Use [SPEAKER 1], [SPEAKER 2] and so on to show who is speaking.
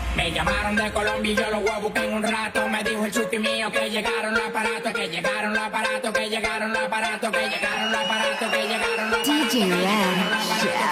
[SPEAKER 1] Me llamaron de Colombia y yo los voy a buscar en un rato. Me dijo el chuti mío que llegaron los aparatos, que llegaron los aparatos, que llegaron los aparatos, que llegaron los aparatos, que llegaron los aparatos. DJ Red.